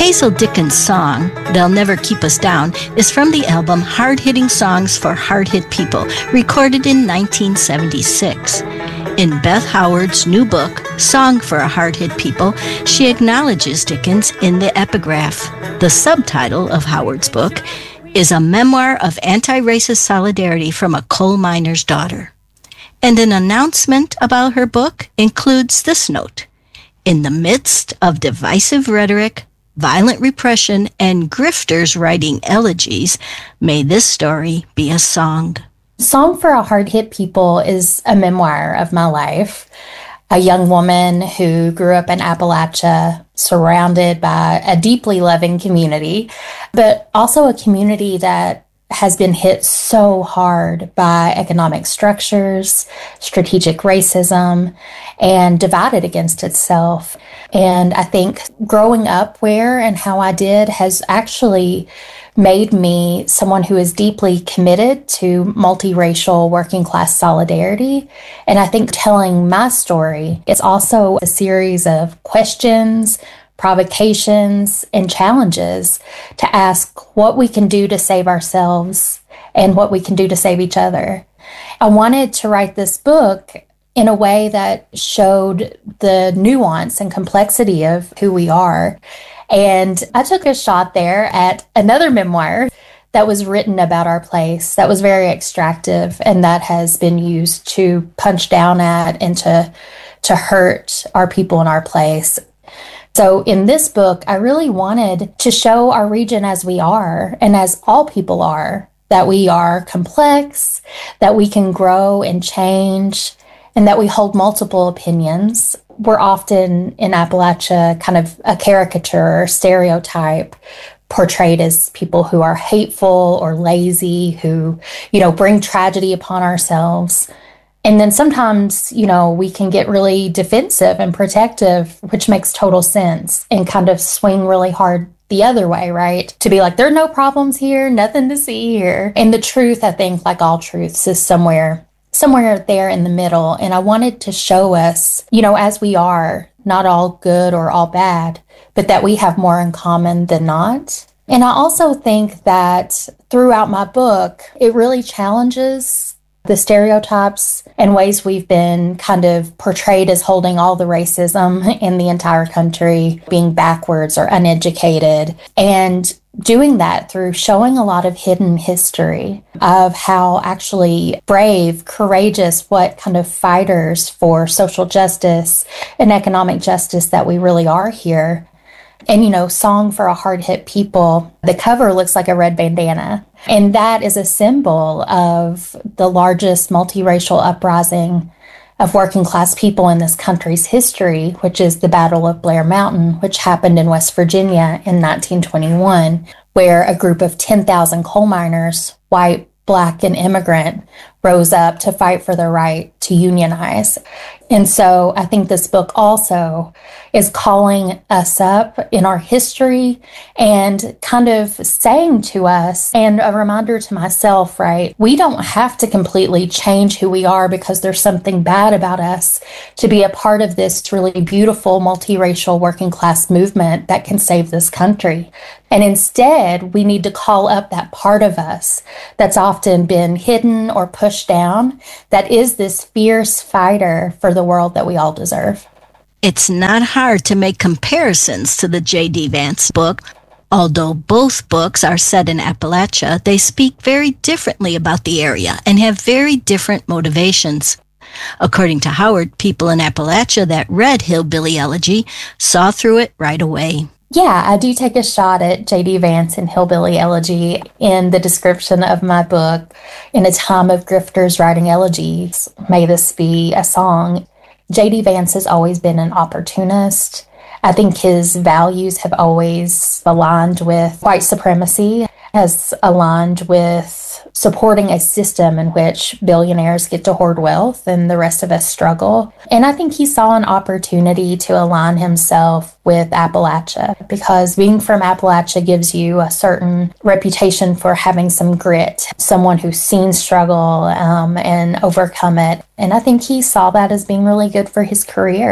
Hazel Dickens' song, They'll Never Keep Us Down, is from the album Hard-Hitting Songs for Hard-Hit People, recorded in 1976. In Beth Howard's new book, Song for Hard-Hit People, she acknowledges Dickens in the epigraph. The subtitle of Howard's book is A Memoir of Anti-Racist Solidarity from a Coal Miner's Daughter. And an announcement about her book includes this note: in the midst of divisive rhetoric, violent repression, and grifters writing elegies, may this story be a song. Song for a Hard-Hit People is a memoir of my life. A young woman who grew up in Appalachia, surrounded by a deeply loving community, but also a community that has been hit so hard by economic structures, strategic racism, and divided against itself. And I think growing up where and how I did has actually made me someone who is deeply committed to multiracial working class solidarity. And I think telling my story is also a series of questions, provocations, and challenges to ask what we can do to save ourselves and what we can do to save each other. I wanted to write this book in a way that showed the nuance and complexity of who we are. And I took a shot there at another memoir that was written about our place that was very extractive and that has been used to punch down at and to hurt our people in our place. So in this book, I really wanted to show our region as we are and as all people are, that we are complex, that we can grow and change, and that we hold multiple opinions. We're often in Appalachia kind of a caricature or stereotype portrayed as people who are hateful or lazy, who, bring tragedy upon ourselves. And then sometimes, we can get really defensive and protective, which makes total sense, and kind of swing really hard the other way, right? To be like, there are no problems here, nothing to see here. And the truth, I think, like all truths, is somewhere there in the middle. And I wanted to show us, as we are, not all good or all bad, but that we have more in common than not. And I also think that throughout my book, it really challenges the stereotypes and ways we've been kind of portrayed as holding all the racism in the entire country, being backwards or uneducated, and doing that through showing a lot of hidden history of how actually brave, courageous, what kind of fighters for social justice and economic justice that we really are here. And, Song for a Hard-Hit People, the cover looks like a red bandana. And that is a symbol of the largest multiracial uprising of working class people in this country's history, which is the Battle of Blair Mountain, which happened in West Virginia in 1921, where a group of 10,000 coal miners, white, Black, and immigrant, rose up to fight for their right to unionize. And so I think this book also is calling us up in our history and kind of saying to us, and a reminder to myself, right? We don't have to completely change who we are because there's something bad about us to be a part of this really beautiful multiracial working class movement that can save this country. And instead, we need to call up that part of us that's often been hidden or pushed down, that is this fierce fighter for the world that we all deserve. It's not hard to make comparisons to the J.D. Vance book. Although both books are set in Appalachia, they speak very differently about the area and have very different motivations. According to Howard, people in Appalachia that read Hillbilly Elegy saw through it right away. Yeah, I do take a shot at J.D. Vance and Hillbilly Elegy in the description of my book. In a time of grifters writing elegies, may this be a song. J.D. Vance has always been an opportunist. I think his values have always aligned with white supremacy, has aligned with supporting a system in which billionaires get to hoard wealth and the rest of us struggle. And I think he saw an opportunity to align himself with Appalachia, because being from Appalachia gives you a certain reputation for having some grit, someone who's seen struggle and overcome it. And I think he saw that as being really good for his career.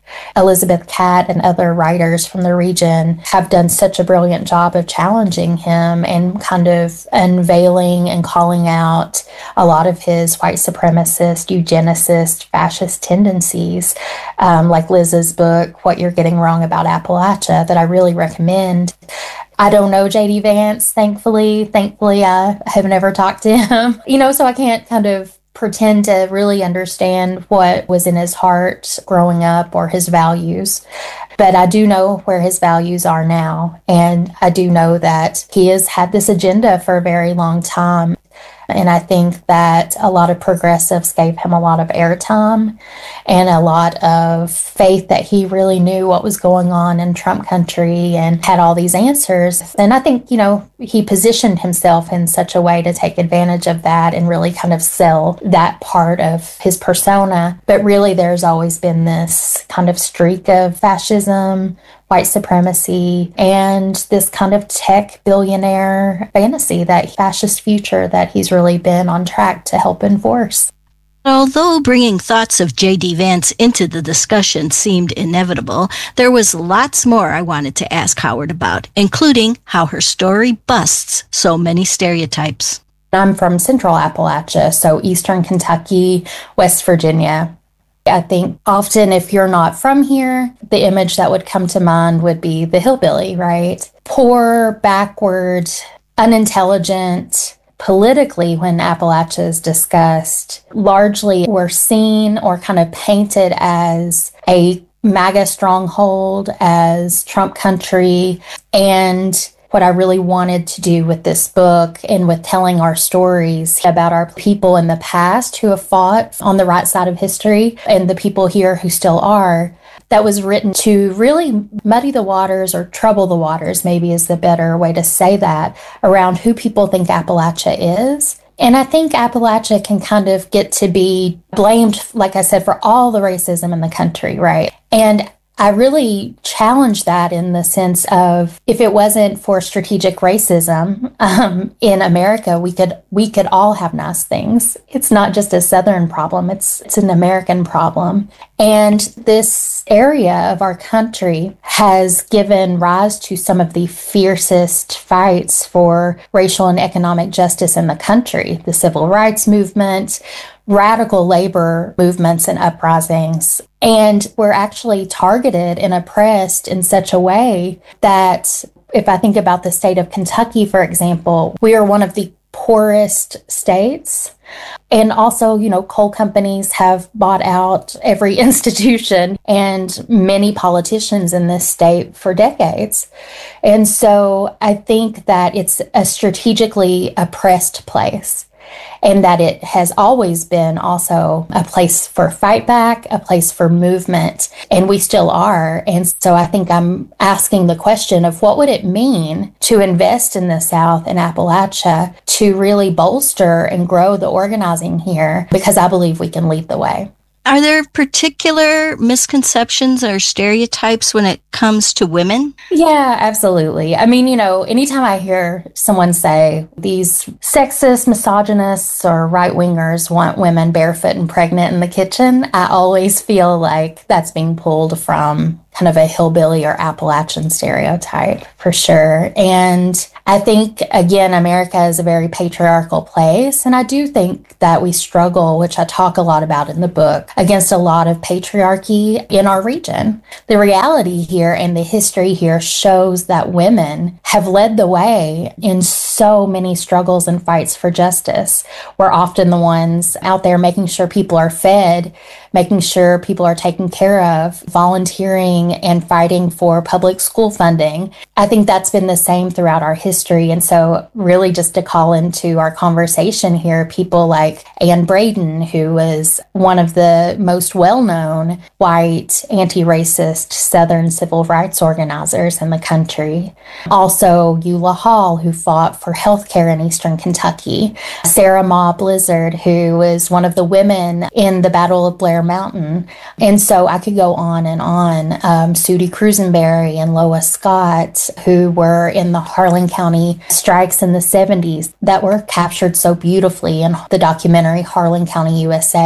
Elizabeth Catt and other writers from the region have done such a brilliant job of challenging him and kind of unveiling and calling out a lot of his white supremacist, eugenicist, fascist tendencies, like Liz's book, What You're Getting Wrong About Appalachia, that I really recommend. I don't know J.D. Vance, thankfully. Thankfully, I have never talked to him, so I can't kind of pretend to really understand what was in his heart growing up or his values. But I do know where his values are now. And I do know that he has had this agenda for a very long time. And I think that a lot of progressives gave him a lot of airtime and a lot of faith that he really knew what was going on in Trump country and had all these answers. And I think, he positioned himself in such a way to take advantage of that and really kind of sell that part of his persona. But really, there's always been this kind of streak of fascism, white supremacy, and this kind of tech billionaire fantasy, that fascist future that he's really been on track to help enforce. Although bringing thoughts of J.D. Vance into the discussion seemed inevitable, there was lots more I wanted to ask Howard about, including how her story busts so many stereotypes. I'm from Central Appalachia, so Eastern Kentucky, West Virginia. I think often if you're not from here, the image that would come to mind would be the hillbilly, right? Poor, backward, unintelligent. Politically, when Appalachia is discussed, largely we're seen or kind of painted as a MAGA stronghold, as Trump country. And what I really wanted to do with this book and with telling our stories about our people in the past who have fought on the right side of history and the people here who still are, that was written to really muddy the waters, or trouble the waters, maybe is the better way to say that, around who people think Appalachia is. And I think Appalachia can kind of get to be blamed, like I said, for all the racism in the country, right? And I really challenge that in the sense of, if it wasn't for strategic racism in America, we could all have nice things. It's not just a Southern problem; it's an American problem. And this area of our country has given rise to some of the fiercest fights for racial and economic justice in the country: the civil rights movement, radical labor movements and uprisings. And we're actually targeted and oppressed in such a way that, if I think about the state of Kentucky, for example, we are one of the poorest states. And also, coal companies have bought out every institution and many politicians in this state for decades. And so I think that it's a strategically oppressed place, and that it has always been also a place for fight back, a place for movement, and we still are. And so I think I'm asking the question of, what would it mean to invest in the South and Appalachia to really bolster and grow the organizing here, because I believe we can lead the way. Are there particular misconceptions or stereotypes when it comes to women? Yeah, absolutely. I mean, anytime I hear someone say these sexist, misogynists, or right-wingers want women barefoot and pregnant in the kitchen, I always feel like that's being pulled from kind of a hillbilly or Appalachian stereotype, for sure. And I think, again, America is a very patriarchal place. And I do think that we struggle, which I talk a lot about in the book, against a lot of patriarchy in our region. The reality here and the history here shows that women have led the way in so many struggles and fights for justice. We're often the ones out there making sure people are fed, making sure people are taken care of, volunteering and fighting for public school funding. I think that's been the same throughout our history. And so really, just to call into our conversation here, people like Anne Braden, who was one of the most well-known white anti-racist Southern civil rights organizers in the country. Also, Eula Hall, who fought for healthcare in Eastern Kentucky. Sarah Ma Blizzard, who was one of the women in the Battle of Blair Mountain. And so I could go on and on. Sudie Crusenberry and Lois Scott, who were in the Harlan County strikes in the 70s that were captured so beautifully in the documentary Harlan County, USA.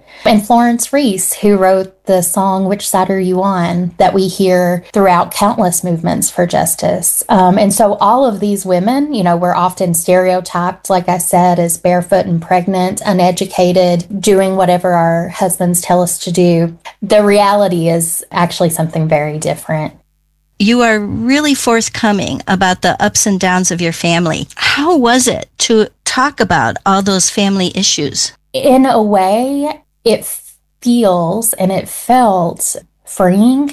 And Florence Reese, who wrote the song Which Side Are You On, that we hear throughout countless movements for justice. And so all of these women, were often stereotyped, like I said, as barefoot and pregnant, uneducated, doing whatever our husbands tell us to do. The reality is actually something very different. You are really forthcoming about the ups and downs of your family. How was it to talk about all those family issues? In a way, it feels and it felt freeing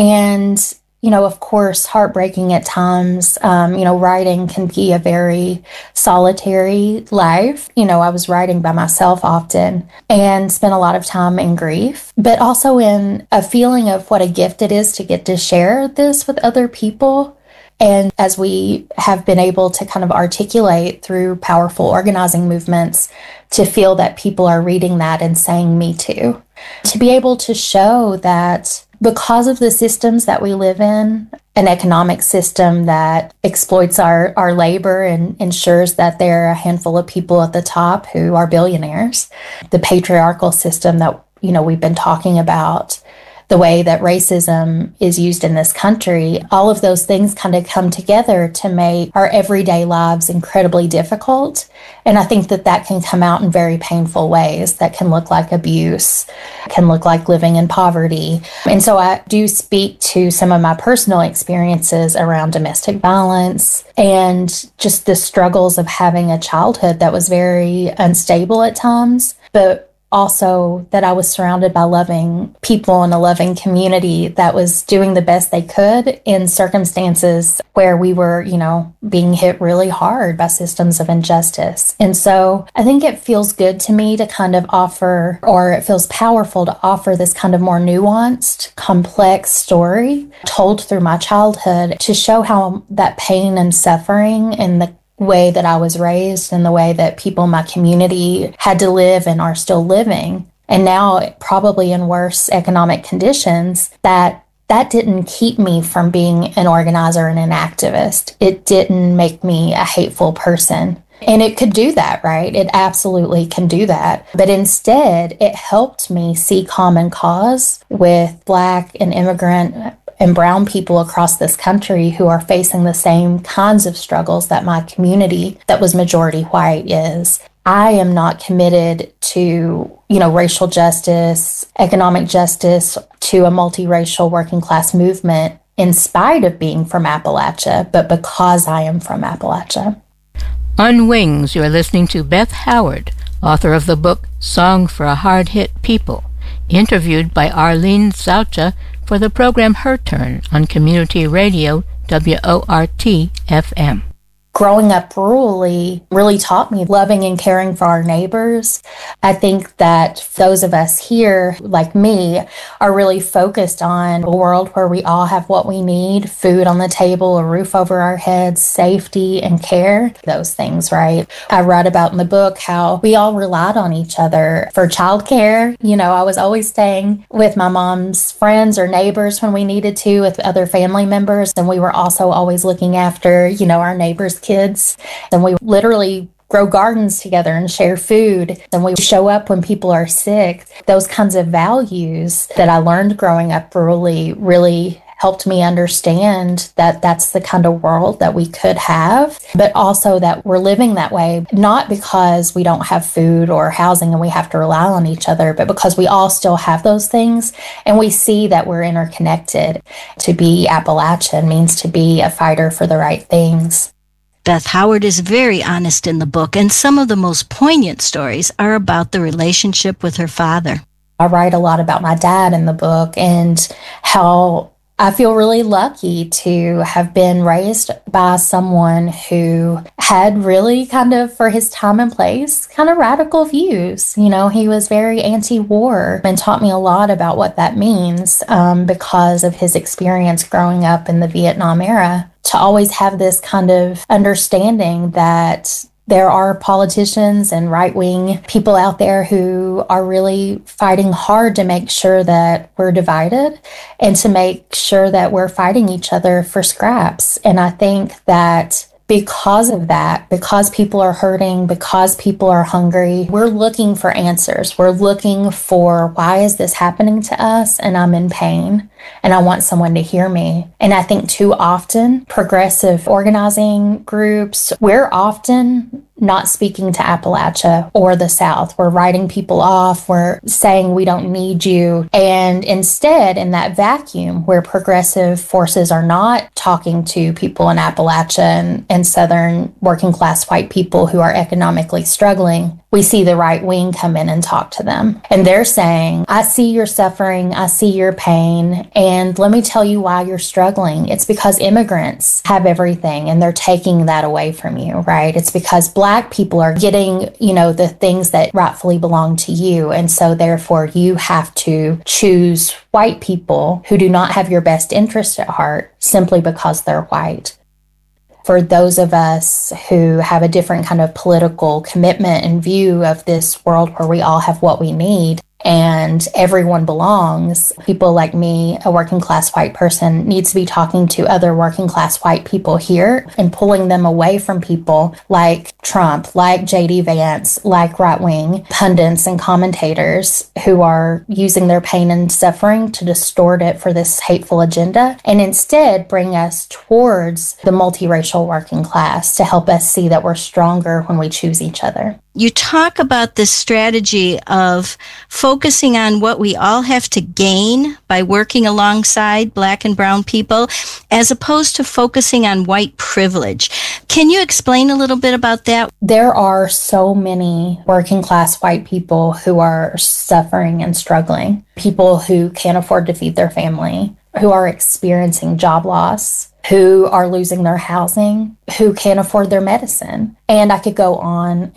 and, of course, heartbreaking at times. Writing can be a very solitary life. I was writing by myself often and spent a lot of time in grief, but also in a feeling of what a gift it is to get to share this with other people. And as we have been able to kind of articulate through powerful organizing movements, to feel that people are reading that and saying, me too. To be able to show that because of the systems that we live in, an economic system that exploits our labor and ensures that there are a handful of people at the top who are billionaires, the patriarchal system that, we've been talking about, the way that racism is used in this country, all of those things kind of come together to make our everyday lives incredibly difficult. And I think that can come out in very painful ways that can look like abuse, can look like living in poverty. And so I do speak to some of my personal experiences around domestic violence and just the struggles of having a childhood that was very unstable at times, but also that I was surrounded by loving people in a loving community that was doing the best they could in circumstances where we were, being hit really hard by systems of injustice. And so I think it feels good to me to kind of offer, or it feels powerful to offer this kind of more nuanced, complex story told through my childhood to show how that pain and suffering and the way that I was raised and the way that people in my community had to live and are still living, and now probably in worse economic conditions, that didn't keep me from being an organizer and an activist. It didn't make me a hateful person. And it could do that, right? It absolutely can do that. But instead, it helped me see common cause with Black and immigrant and brown people across this country who are facing the same kinds of struggles that my community that was majority white is. I am not committed to, racial justice, economic justice, to a multiracial working class movement in spite of being from Appalachia, but because I am from Appalachia. On Wings, you are listening to Beth Howard, author of the book Song for a Hard-Hit People, interviewed by Arlene Zaucha for the program Her Turn on Community Radio WORT-FM. Growing up rurally really taught me loving and caring for our neighbors. I think that those of us here, like me, are really focused on a world where we all have what we need, food on the table, a roof over our heads, safety and care, those things, right? I write about in the book how we all relied on each other for childcare. I was always staying with my mom's friends or neighbors when we needed to, with other family members. And we were also always looking after, our neighbors' kids. And we literally grow gardens together and share food. And we show up when people are sick. Those kinds of values that I learned growing up rurally really helped me understand that that's the kind of world that we could have, but also that we're living that way, not because we don't have food or housing and we have to rely on each other, but because we all still have those things. And we see that we're interconnected. To be Appalachian means to be a fighter for the right things. Beth Howard is very honest in the book, and some of the most poignant stories are about the relationship with her father. I write a lot about my dad in the book and how I feel really lucky to have been raised by someone who had really kind of, for his time and place, kind of radical views. He was very anti-war and taught me a lot about what that means because of his experience growing up in the Vietnam era. To always have this kind of understanding that there are politicians and right-wing people out there who are really fighting hard to make sure that we're divided and to make sure that we're fighting each other for scraps. And I think that because of that, because people are hurting, because people are hungry, we're looking for answers. We're looking for, why is this happening to us? And I'm in pain and I want someone to hear me. And I think too often, progressive organizing groups, we're often not speaking to Appalachia or the South. We're writing people off. We're saying we don't need you. And instead, in that vacuum where progressive forces are not talking to people in Appalachia and Southern working class white people who are economically struggling, we see the right wing come in and talk to them. And they're saying, I see your suffering, I see your pain, and let me tell you why you're struggling. It's because immigrants have everything and they're taking that away from you, right? It's because Black people are getting, the things that rightfully belong to you. And so therefore you have to choose white people who do not have your best interest at heart simply because they're white. For those of us who have a different kind of political commitment and view of this world where we all have what we need and everyone belongs, people like me, a working class white person, needs to be talking to other working class white people here and pulling them away from people like Trump, like J.D. Vance, like right-wing pundits and commentators who are using their pain and suffering to distort it for this hateful agenda, and instead bring us towards the multiracial working class to help us see that we're stronger when we choose each other. You talk about this strategy of focusing on what we all have to gain by working alongside Black and brown people, as opposed to focusing on white privilege. Can you explain a little bit about that? There are so many working class white people who are suffering and struggling, people who can't afford to feed their family, who are experiencing job loss, who are losing their housing, who can't afford their medicine. And I could go on.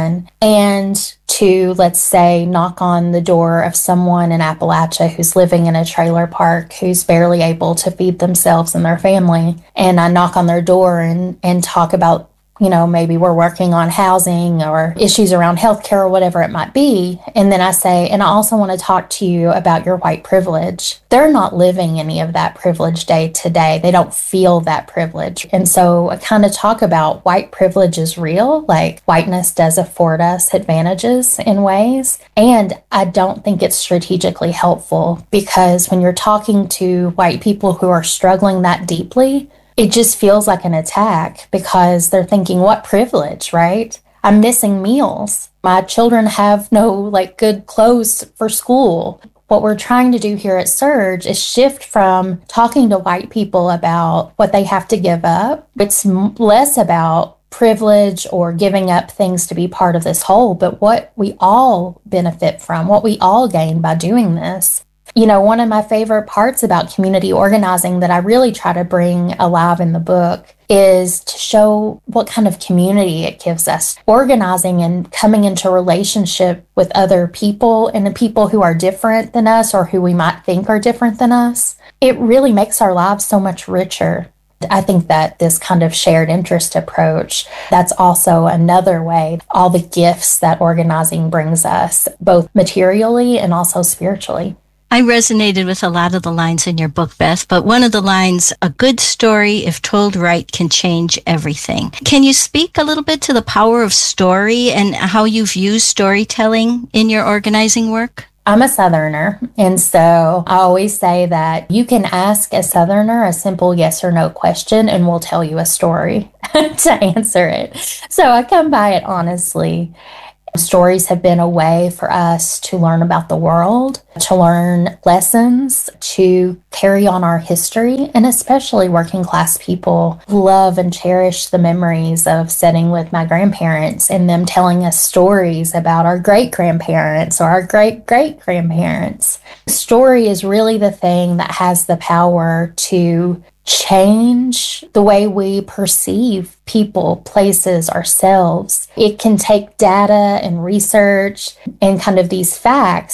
And to, let's say, knock on the door of someone in Appalachia who's living in a trailer park, who's barely able to feed themselves and their family. And I knock on their door and talk about, maybe we're working on housing or issues around healthcare or whatever it might be. And then I say, and I also want to talk to you about your white privilege. They're not living any of that privilege day to day. They don't feel that privilege. And so I kind of talk about white privilege is real. Like, whiteness does afford us advantages in ways. And I don't think it's strategically helpful, because when you're talking to white people who are struggling that deeply, it just feels like an attack, because they're thinking, what privilege, right? I'm missing meals. My children have no good clothes for school. What we're trying to do here at Surge is shift from talking to white people about what they have to give up. It's less about privilege or giving up things to be part of this whole, but what we all benefit from, what we all gain by doing this. One of my favorite parts about community organizing that I really try to bring alive in the book is to show what kind of community it gives us. Organizing and coming into relationship with other people, and the people who are different than us or who we might think are different than us, it really makes our lives so much richer. I think that this kind of shared interest approach, that's also another way, all the gifts that organizing brings us, both materially and also spiritually. I resonated with a lot of the lines in your book, Beth, but one of the lines, a good story, if told right, can change everything. Can you speak a little bit to the power of story and how you've used storytelling in your organizing work? I'm a Southerner, and so I always say that you can ask a Southerner a simple yes or no question and we'll tell you a story to answer it. So I come by it honestly. Stories have been a way for us to learn about the world, to learn lessons, to carry on our history, and especially working class people love and cherish the memories of sitting with my grandparents and them telling us stories about our great-grandparents or our great-great-grandparents. Story is really the thing that has the power to change the way we perceive people, places, ourselves. It can take data and research and kind of these facts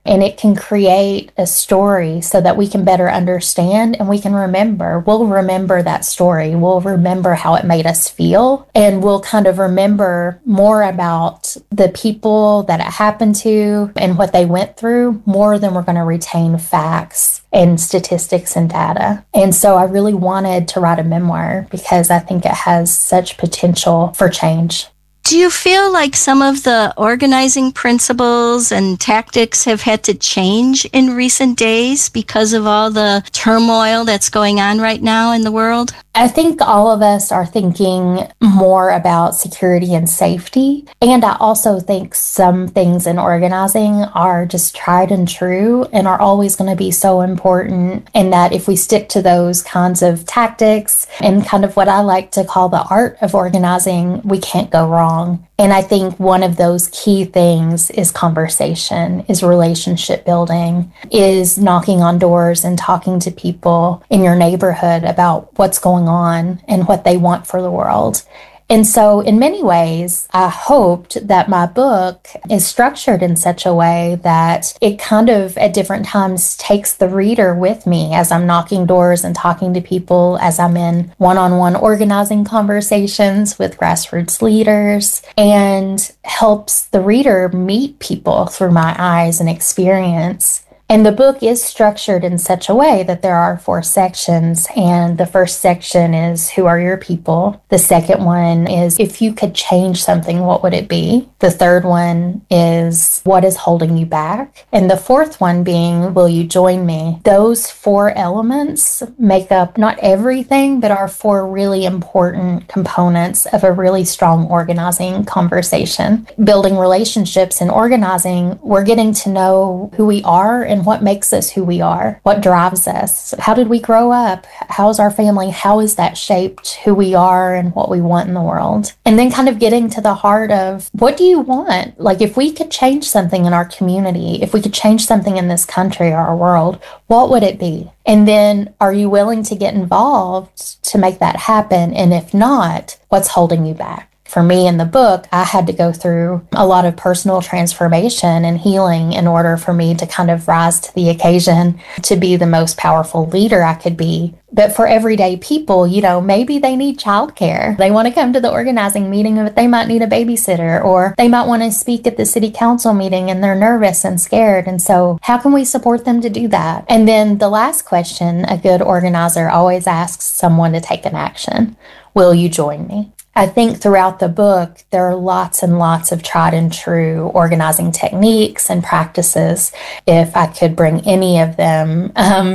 and it can create a story so that we can better understand and we can remember. We'll remember that story. We'll remember how it made us feel, and we'll kind of remember more about the people that it happened to and what they went through more than we're going to retain facts and statistics and data. And so I really wanted to write a memoir because I think it has such potential for change. Do you feel like some of the organizing principles and tactics have had to change in recent days because of all the turmoil that's going on right now in the world? I think all of us are thinking more about security and safety. And I also think some things in organizing are just tried and true and are always going to be so important. And that if we stick to those kinds of tactics and kind of what I like to call the art of organizing, we can't go wrong. And I think one of those key things is conversation, is relationship building, is knocking on doors and talking to people in your neighborhood about what's going on and what they want for the world. And so in many ways, I hoped that my book is structured in such a way that it kind of at different times takes the reader with me as I'm knocking doors and talking to people, as I'm in one-on-one organizing conversations with grassroots leaders, and helps the reader meet people through my eyes and experience. And the book is structured in such a way that there are 4 sections. And the first section is, who are your people? The second one is, if you could change something, what would it be? The third one is, what is holding you back? And the fourth one being, will you join me? Those 4 elements make up not everything, but are 4 really important components of a really strong organizing conversation. Building relationships and organizing, we're getting to know who we are and what makes us who we are, what drives us. How did we grow up? How's our family? How has that shaped who we are and what we want in the world? And then kind of getting to the heart of, what do you want? Like, if we could change something in our community, if we could change something in this country or our world, what would it be? And then, are you willing to get involved to make that happen? And if not, what's holding you back? For me in the book, I had to go through a lot of personal transformation and healing in order for me to kind of rise to the occasion to be the most powerful leader I could be. But for everyday people, maybe they need childcare. They want to come to the organizing meeting, but they might need a babysitter, or they might want to speak at the city council meeting and they're nervous and scared. And so how can we support them to do that? And then the last question, a good organizer always asks someone to take an action. Will you join me? I think throughout the book, there are lots and lots of tried and true organizing techniques and practices. If I could bring any of them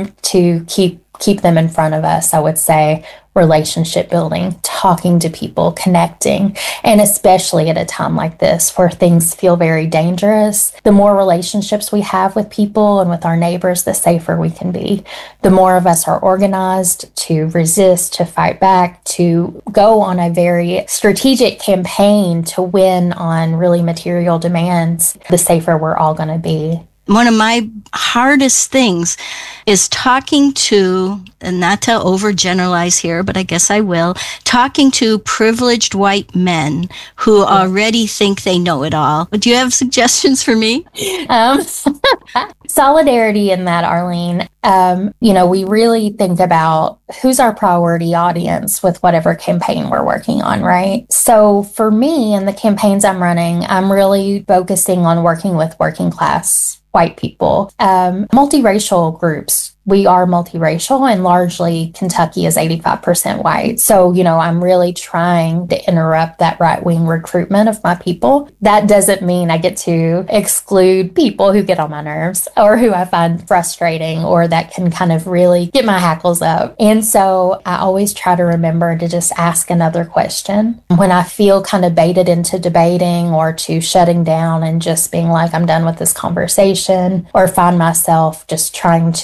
to keep them in front of us, I would say relationship building, talking to people, connecting, and especially at a time like this where things feel very dangerous, the more relationships we have with people and with our neighbors, the safer we can be. The more of us are organized to resist, to fight back, to go on a very strategic campaign to win on really material demands, the safer we're all going to be. One of my hardest things is talking to, and not to overgeneralize here, but I guess I will, talking to privileged white men who already think they know it all. Do you have suggestions for me? Solidarity in that, Arlene. We really think about who's our priority audience with whatever campaign we're working on, right? So for me, in the campaigns I'm running, I'm really focusing on working with working class white people, multiracial groups. We are multiracial, and largely Kentucky is 85% white. So, I'm really trying to interrupt that right-wing recruitment of my people. That doesn't mean I get to exclude people who get on my nerves or who I find frustrating or that can kind of really get my hackles up. And so I always try to remember to just ask another question. When I feel kind of baited into debating or to shutting down and just being like, I'm done with this conversation, or find myself just trying to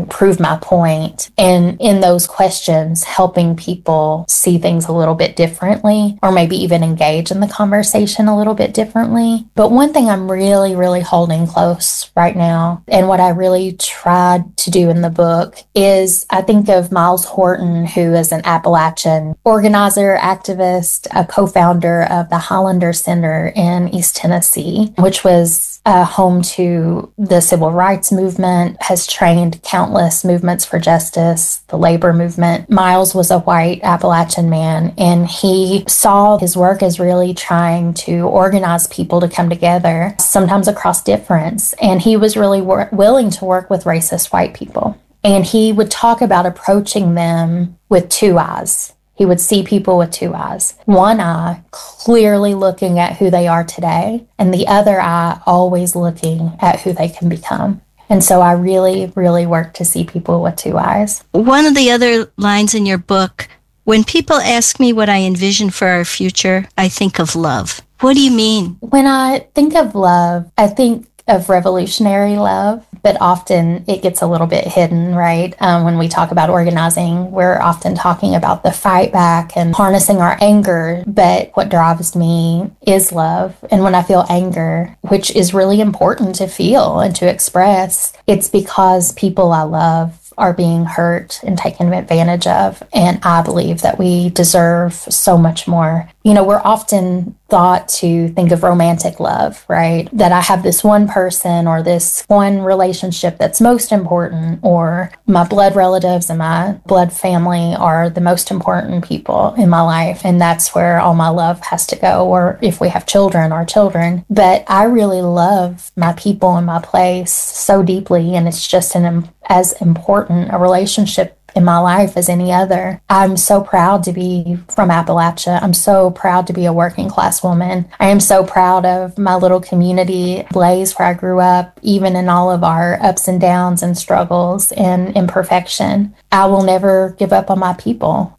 prove my point. And in those questions, helping people see things a little bit differently, or maybe even engage in the conversation a little bit differently. But one thing I'm really, really holding close right now, and what I really tried to do in the book, is I think of Myles Horton, who is an Appalachian organizer, activist, a co-founder of the Highlander Center in East Tennessee, which was home to the civil rights movement, has trained countless movements for justice, the labor movement. Myles was a white Appalachian man, and he saw his work as really trying to organize people to come together, sometimes across difference. And he was really willing to work with racist white people. And he would talk about approaching them with two eyes. He would see people with two eyes. One eye clearly looking at who they are today, and the other eye always looking at who they can become. And so I really, really work to see people with two eyes. One of the other lines in your book, when people ask me what I envision for our future, I think of love. What do you mean? When I think of love, I think of revolutionary love, but often it gets a little bit hidden, right? When we talk about organizing, we're often talking about the fight back and harnessing our anger, but what drives me is love. And when I feel anger, which is really important to feel and to express, it's because people I love are being hurt and taken advantage of. And I believe that we deserve so much more. You know, we're often thought to think of romantic love, right? That I have this one person or this one relationship that's most important, or my blood relatives and my blood family are the most important people in my life. And that's where all my love has to go. Or if we have children, our children. But I really love my people and my place so deeply. And it's just as important a relationship in my life as any other. I'm so proud to be from Appalachia. I'm so proud to be a working class woman. I am so proud of my little community, Blaze, where I grew up, even in all of our ups and downs and struggles and imperfection. I will never give up on my people.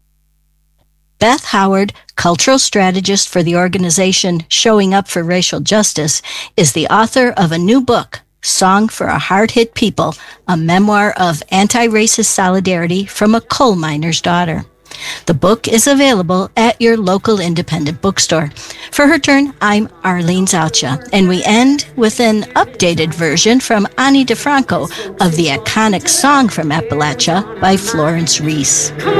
Beth Howard, cultural strategist for the organization Showing Up for Racial Justice, is the author of a new book, Song for a Hard-Hit People, a memoir of anti-racist solidarity from a coal miner's daughter. The book is available at your local independent bookstore. For her turn, I'm Arlene Zaucha, and we end with an updated version from Ani DiFranco of the iconic Song from Appalachia by Florence Reese.